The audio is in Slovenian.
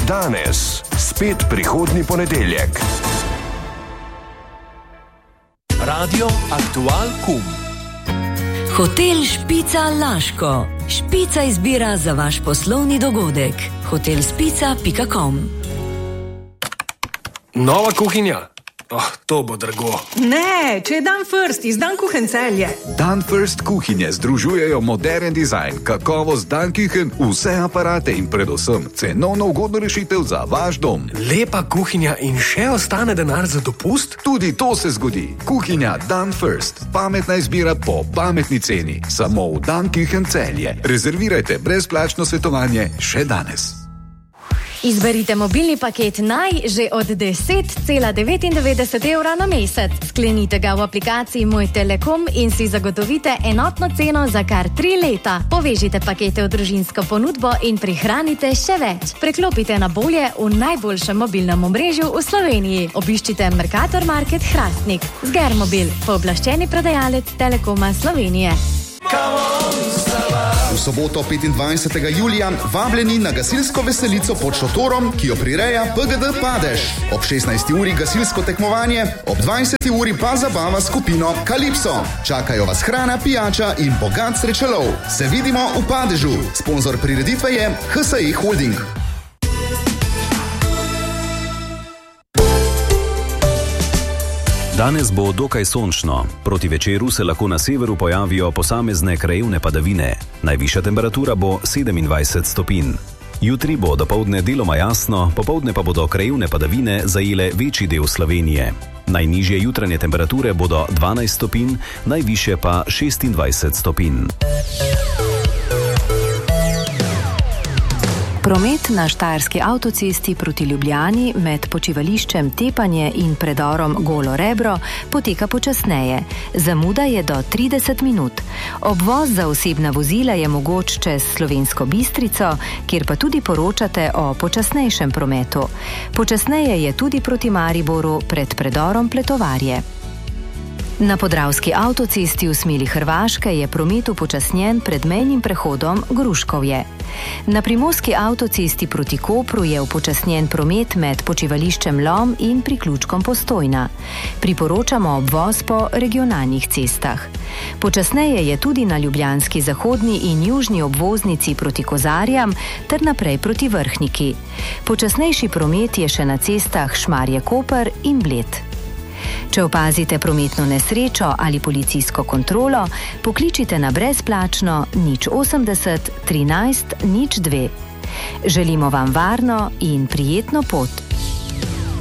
Danes, spet prihodnji ponedeljek. Radio Aktual Kum. Hotel Špica Laško. Špica izbira za vaš poslovni dogodek. hotelspica.com. Nova kuhinja? To bo drago. Ne, če je Dan First iz Dan Kuchen Celje. Dan First kuhinje združujejo modern dizajn, kakovost Dan Kuchen, vse aparate in predvsem cenovno ugodno rešitev za vaš dom. Lepa kuhinja in še ostane denar za dopust? Tudi to se zgodi. Kuhinja Dan First. Pametna izbira po pametni ceni. Samo v Dan Kuchen Celje. Rezervirajte brezplačno svetovanje še danes. Izberite mobilni paket Naj že od 10,99 evra na mesec. Sklenite ga v aplikaciji Moj Telekom in si zagotovite enotno ceno za kar 3 leta. Povežite pakete v družinsko ponudbo in prihranite še več. Preklopite na bolje v najboljšem mobilnem omrežju v Sloveniji. Obiščite Mercator Market Hrastnik. Zgermobil, pooblaščeni prodajalec Telekoma Slovenije. V soboto 25. julija vabljeni na gasilsko veselico pod šotorom, ki jo prireja PGD Padež. Ob 16. uri gasilsko tekmovanje, ob 20. uri pa zabava skupino Kalipso. Čakajo vas hrana, pijača in bogat srečelov. Se vidimo v Padežu. Sponzor prireditve je HSI Holding. Danes bo dokaj sončno. Proti večeru se lahko na severu pojavijo posamezne krajevne padavine. Najvišja temperatura bo 27 stopinj. Jutri bo dopoldne deloma jasno, popoldne pa bodo krajevne padavine zajele večji del Slovenije. Najnižje jutranje temperature bodo 12 stopinj, najvišje pa 26 stopinj. Promet na štajerski avtocesti proti Ljubljani med počivališčem Tepanje in predorom Golo Rebro poteka počasneje. Zamuda je do 30 minut. Obvoz za osebna vozila je mogoč čez Slovensko Bistrico, kjer pa tudi poročate o počasnejšem prometu. Počasneje je tudi proti Mariboru pred predorom Pletovarje. Na podravski avtocesti v smeri Hrvaške je promet upočasnjen pred mejnim prehodom Gruškovje. Na primorski avtocesti proti Kopru je upočasnjen promet med počivališčem Lom in priključkom Postojna. Priporočamo obvoz po regionalnih cestah. Počasneje je tudi na ljubljanski zahodni in južni obvoznici proti Kozarjam ter naprej proti Vrhniki. Počasnejši promet je še na cestah Šmarje-Koper in Bled. Če opazite prometno nesrečo ali policijsko kontrolo, pokličite na brezplačno 080 13 02. Želimo vam varno in prijetno pot.